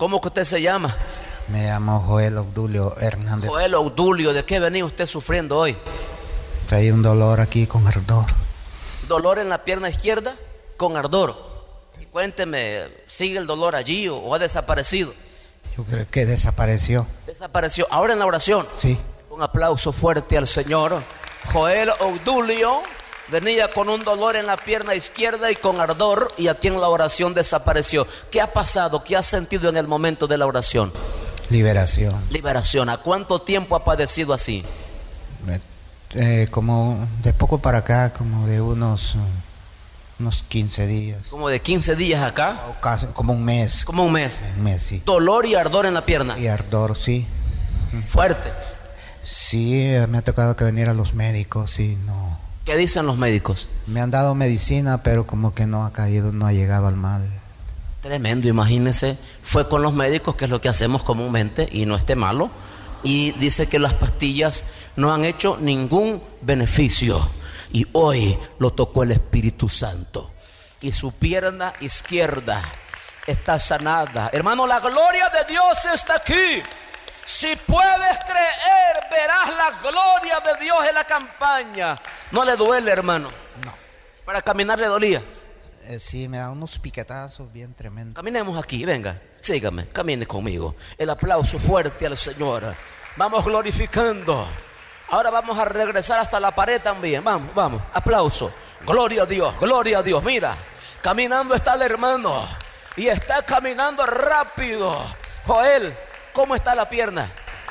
¿Cómo que usted se llama? Me llamo Joel Obdulio Hernández. Joel Obdulio, ¿de qué venía usted sufriendo hoy? Traía un dolor aquí con ardor. ¿Dolor en la pierna izquierda? Con ardor. Y cuénteme, ¿sigue el dolor allí o ha desaparecido? Yo creo que desapareció. Desapareció. Ahora en la oración. Sí. Un aplauso fuerte al Señor. Joel Obdulio venía con un dolor en la pierna izquierda y con ardor, y aquí en la oración desapareció. ¿Qué ha pasado? ¿Qué ha sentido en el momento de la oración? Liberación. Liberación. ¿A cuánto tiempo ha padecido así? Como de poco para acá, como de unos 15 días. Como de 15 días acá. O casi, como un mes. Como un mes. Un mes, sí. Dolor y ardor en la pierna. Y ardor, sí. Fuerte. Sí, me ha tocado que venir a los médicos, sí, no. ¿Qué dicen los médicos? Me han dado medicina, pero como que no ha caído, no ha llegado al mal. Tremendo, imagínese. Fue con los médicos, que es lo que hacemos comúnmente, y no esté malo. Y dice que las pastillas no han hecho ningún beneficio. Y hoy lo tocó el Espíritu Santo. Y su pierna izquierda está sanada. Hermano, la gloria de Dios está aquí. Si puedes creer, verás la gloria de Dios en la campaña. ¿No le duele, hermano? No. ¿Para caminar le dolía? Sí, me da unos piquetazos bien tremendos. Caminemos aquí, venga, sígame, camine conmigo. El aplauso fuerte al Señor. Vamos glorificando. Ahora vamos a regresar hasta la pared también. Vamos, vamos, aplauso. Gloria a Dios, gloria a Dios. Mira, caminando está el hermano. Y está caminando rápido. Joel, ¿cómo está la pierna?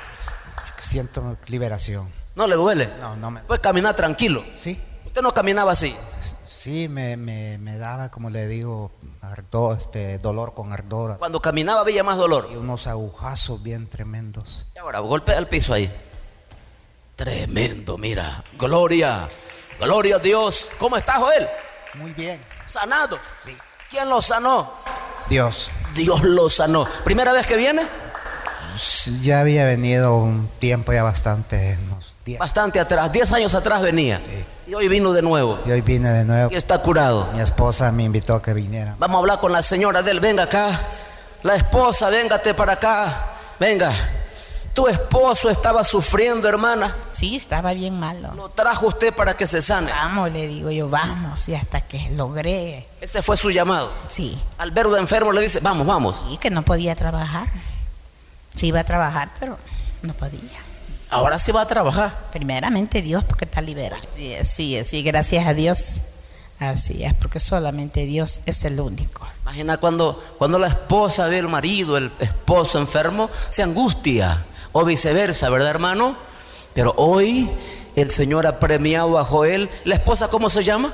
Siento liberación. ¿No le duele? No, no me... Puede caminar tranquilo. Sí. ¿Usted no caminaba así? Sí, me daba, como le digo, ardor, dolor con ardor. Cuando caminaba había más dolor. Y unos agujazos bien tremendos. Y ahora, golpea el piso ahí. Tremendo, mira. Gloria. Gloria a Dios. ¿Cómo está, Joel? Muy bien. ¿Sanado? Sí. ¿Quién lo sanó? Dios. Dios lo sanó. ¿Primera vez que viene? Ya había venido un tiempo ya bastante, unos 10. Bastante atrás, 10 años atrás venía. Sí. Y hoy vino de nuevo. Y hoy vine de nuevo. Y está curado. Mi esposa me invitó a que viniera. Vamos a hablar con la señora de él. Venga acá. La esposa, véngate para acá. Venga. Tu esposo estaba sufriendo, hermana. Sí, estaba bien malo. Lo trajo usted para que se sane. Vamos, le digo yo, vamos, y hasta que logré. Ese fue su llamado. Sí. Al verlo enfermo le dice, vamos, vamos. Y que no podía trabajar. Sí iba a trabajar, pero no podía. Ahora sí va a trabajar. Primeramente Dios, porque está liberado. Sí, gracias a Dios. Así es, porque solamente Dios es el único. Imagina cuando la esposa ve al marido, el esposo enfermo, se angustia. O viceversa, ¿verdad, hermano? Pero hoy el Señor ha premiado a Joel. ¿La esposa cómo se llama?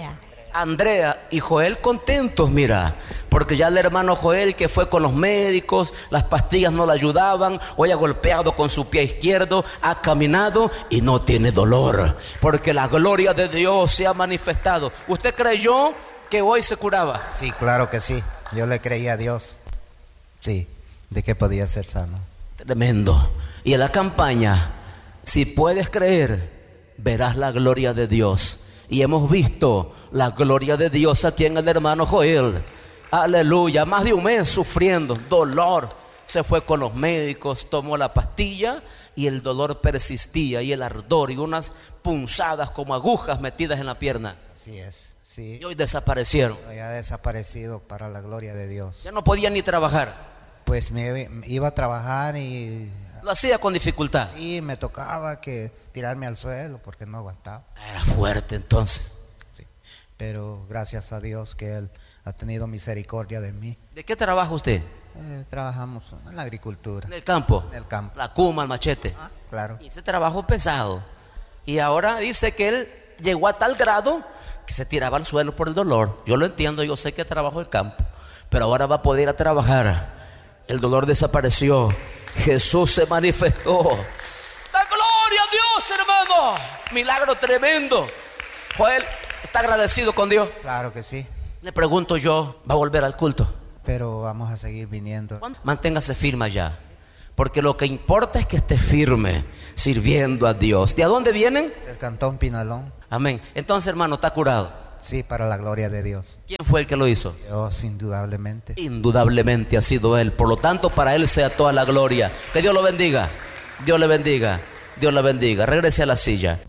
Andrea y Joel contentos, mira, porque ya el hermano Joel, que fue con los médicos, las pastillas no le ayudaban, hoy ha golpeado con su pie izquierdo, ha caminado y no tiene dolor, porque la gloria de Dios se ha manifestado. ¿Usted creyó que hoy se curaba? Sí, claro que sí. Yo le creía a Dios. Sí, de que podía ser sano. Tremendo. Y en la campaña, si puedes creer, verás la gloria de Dios. Y hemos visto la gloria de Dios aquí en el hermano Joel. Aleluya. Más de un mes sufriendo dolor. Se fue con los médicos, tomó la pastilla y el dolor persistía, y el ardor y unas punzadas como agujas metidas en la pierna. Así es, sí. Y hoy desaparecieron. Ya ha desaparecido, para la gloria de Dios. Ya no podía ni trabajar. Pues me iba a trabajar y... Lo hacía con dificultad. Y me tocaba que tirarme al suelo porque no aguantaba. Era fuerte entonces. Sí. Pero gracias a Dios que Él ha tenido misericordia de mí. ¿De qué trabaja usted? Trabajamos en la agricultura. En el campo. En el campo. La cuma, el machete. Claro. Y ese trabajo pesado. Y ahora dice que él llegó a tal grado que se tiraba al suelo por el dolor. Yo lo entiendo, yo sé que trabajó el campo. Pero ahora va a poder ir a trabajar. El dolor desapareció. Jesús se manifestó. ¡La gloria a Dios, hermano! Milagro tremendo. Joel, ¿está agradecido con Dios? Claro que sí. Le pregunto yo, ¿va a volver al culto? Pero vamos a seguir viniendo. Manténgase firme allá, porque lo que importa es que esté firme, sirviendo a Dios. ¿De a dónde vienen? Del Cantón Pinalón. Amén. Entonces, hermano, está curado. Sí, para la gloria de Dios. ¿Quién fue el que lo hizo? Dios, indudablemente. Indudablemente ha sido Él. Por lo tanto, para Él sea toda la gloria. Que Dios lo bendiga. Dios le bendiga. Dios le bendiga. Regrese a la silla.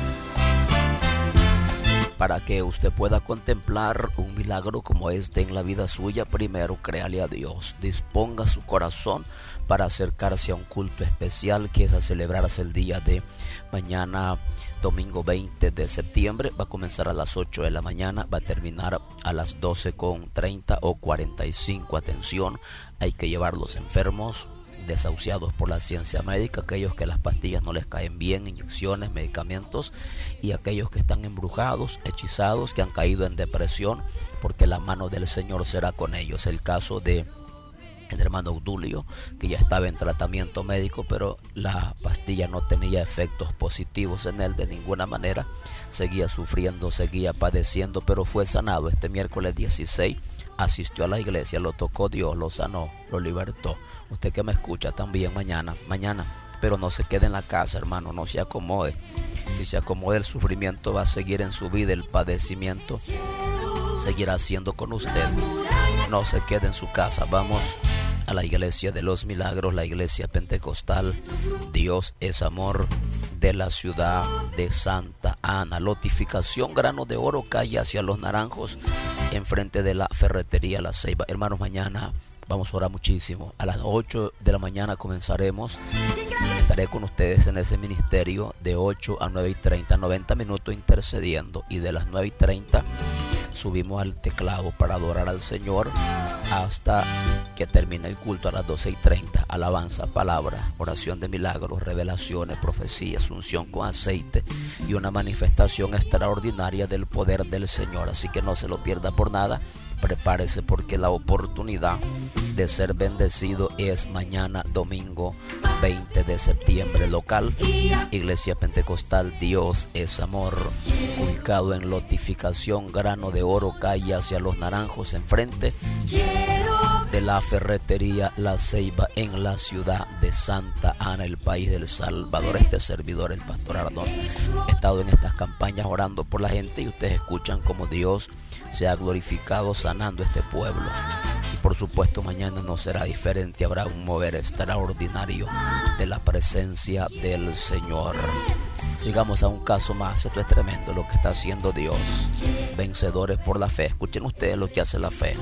Para que usted pueda contemplar un milagro como este en la vida suya, primero créale a Dios. Disponga su corazón para acercarse a un culto especial que es a celebrarse el día de mañana, domingo 20 de septiembre. Va a comenzar a las 8 de la mañana, va a terminar a las 12:30 o 45. Atención, hay que llevar los enfermos desahuciados por la ciencia médica, aquellos que las pastillas no les caen bien, inyecciones, medicamentos, y aquellos que están embrujados, hechizados, que han caído en depresión, porque la mano del Señor será con ellos. El caso de el hermano Audulio, que ya estaba en tratamiento médico, pero la pastilla no tenía efectos positivos en él de ninguna manera, seguía sufriendo, seguía padeciendo, pero fue sanado. Este miércoles 16 asistió a la iglesia, lo tocó Dios, lo sanó, lo libertó. Usted que me escucha también mañana, pero no se quede en la casa, hermano, no se acomode. Si se acomoda, el sufrimiento va a seguir en su vida, el padecimiento seguirá siendo con usted. No se quede en su casa, vamos a la iglesia de los milagros, la iglesia pentecostal Dios es amor, de la ciudad de Santa Ana. Lotificación Grano de Oro, calle hacia Los Naranjos, enfrente de la ferretería La Ceiba. Hermanos, mañana vamos a orar muchísimo. A las 8 de la mañana comenzaremos. Estaré con ustedes en ese ministerio de 8 a 9:30, 90 minutos intercediendo, y de las 9:30 subimos al teclado para adorar al Señor hasta que termine el culto a las 12:30. Alabanza, palabra, oración de milagros, revelaciones, profecías, unción con aceite y una manifestación extraordinaria del poder del Señor. Así que no se lo pierda por nada. Prepárese, porque la oportunidad de ser bendecido es mañana, domingo 20 de septiembre. Local, Iglesia Pentecostal Dios es Amor, ubicado en Lotificación Grano de Oro, calle hacia Los Naranjos, enfrente de la ferretería La Ceiba, en la ciudad de Santa Ana, el país del Salvador. Este servidor, el pastor Ardón, he estado en estas campañas orando por la gente, y ustedes escuchan cómo Dios se ha glorificado sanando este pueblo. Y por supuesto mañana no será diferente, habrá un mover extraordinario de la presencia del Señor. Sigamos a un caso más. Esto es tremendo lo que está haciendo Dios. Vencedores por la fe. Escuchen ustedes lo que hace la fe.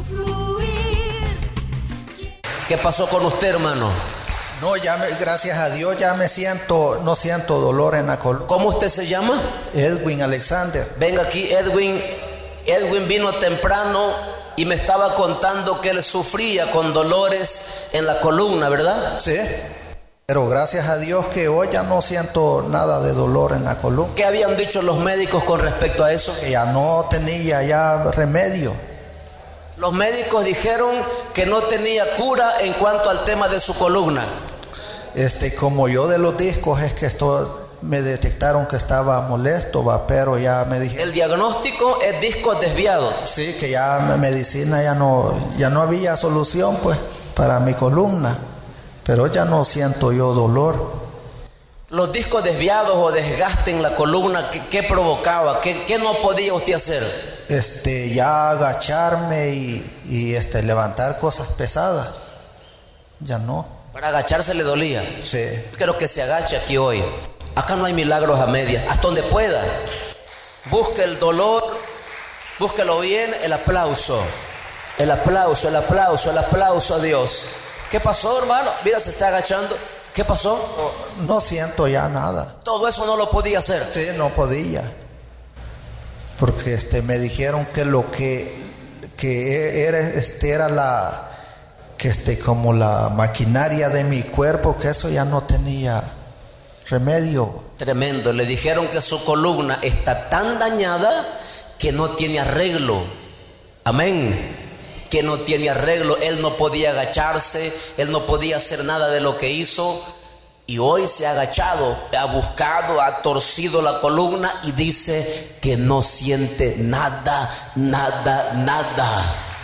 ¿Qué pasó con usted, hermano? No, gracias a Dios ya no siento dolor en la columna. ¿Cómo usted se llama? Edwin Alexander. Venga aquí, Edwin. Edwin vino temprano y me estaba contando que él sufría con dolores en la columna, ¿verdad? Sí, pero gracias a Dios que hoy ya no siento nada de dolor en la columna. ¿Qué habían dicho los médicos con respecto a eso? Que ya no tenía ya remedio. Los médicos dijeron que no tenía cura en cuanto al tema de su columna. Como yo de los discos es que me detectaron que estaba molesto, pero ya me dijeron. El diagnóstico es discos desviados. Sí, que ya medicina ya no había solución pues para mi columna, pero ya no siento yo dolor. Los discos desviados o desgaste en la columna, ¿qué provocaba? ¿Qué no podía usted hacer? Ya agacharme y levantar cosas pesadas, ya no. Para agacharse le dolía. Sí. Yo quiero que se agache aquí hoy. Acá no hay milagros a medias, hasta donde pueda. Busque el dolor, búsquelo bien, el aplauso. El aplauso, el aplauso, el aplauso a Dios. ¿Qué pasó, hermano? Mira, se está agachando. ¿Qué pasó? No siento ya nada. Todo eso no lo podía hacer. Sí, no podía. Porque me dijeron que lo que era la como la maquinaria de mi cuerpo, que eso ya no tenía remedio. Tremendo. Le dijeron que su columna está tan dañada que no tiene arreglo. Amén. Que no tiene arreglo. Él no podía agacharse, él no podía hacer nada de lo que hizo, y hoy se ha agachado, ha buscado, ha torcido la columna y dice que no siente nada.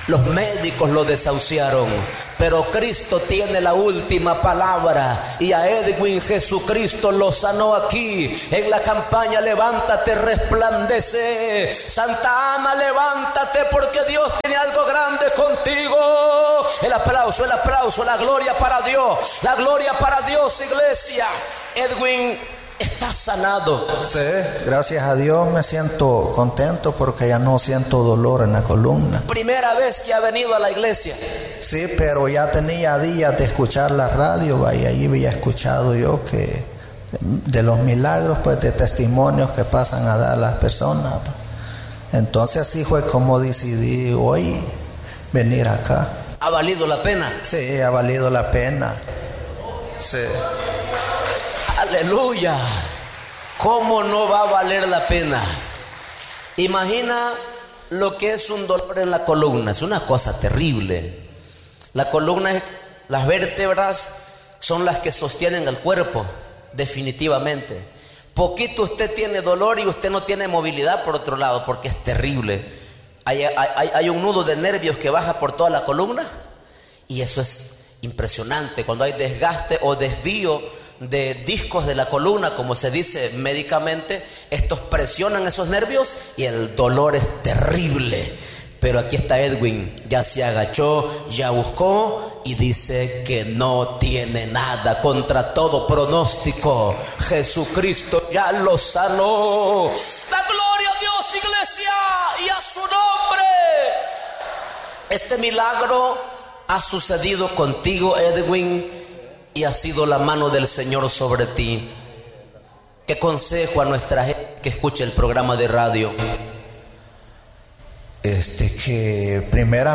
Los médicos lo desahuciaron, pero Cristo tiene la última palabra, y a Edwin Jesucristo lo sanó aquí en la campaña Levántate, resplandece. Santa Ana, levántate, porque Dios tiene algo grande contigo. El aplauso, la gloria para Dios, la gloria para Dios, iglesia. Edwin está sanado. Sí, gracias a Dios me siento contento porque ya no siento dolor en la columna. Primera vez que ha venido a la iglesia. Sí, pero ya tenía días de escuchar la radio, y ahí había escuchado yo que de los milagros, pues, de testimonios que pasan a dar las personas. Entonces así fue como decidí hoy venir acá. ¿Ha valido la pena? Sí, ha valido la pena. Sí. Aleluya. ¿Cómo no va a valer la pena? Imagina lo que es un dolor en la columna. Es una cosa terrible. La columna, las vértebras son las que sostienen el cuerpo, definitivamente. Poquito usted tiene dolor y usted no tiene movilidad por otro lado, porque es terrible. Hay un nudo de nervios que baja por toda la columna, y eso es impresionante. Cuando hay desgaste o desvío de discos de la columna, como se dice médicamente, estos presionan esos nervios y el dolor es terrible. Pero aquí está Edwin, ya se agachó, ya buscó y dice que no tiene nada. Contra todo pronóstico, Jesucristo ya lo sanó. La gloria a Dios, iglesia, y a su nombre. Este milagro ha sucedido contigo, Edwin, y ha sido la mano del Señor sobre ti. ¿Qué consejo a nuestra gente que escuche el programa de radio? Que primeramente